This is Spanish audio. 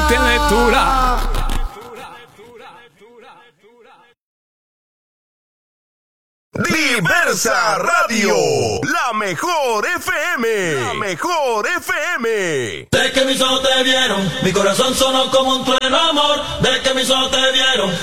Siente lectura. Diversa Radio, la mejor FM, la mejor FM. De que mis ojos te vieron, mi corazón sonó como un trueno, amor. De que mis ojos te vieron.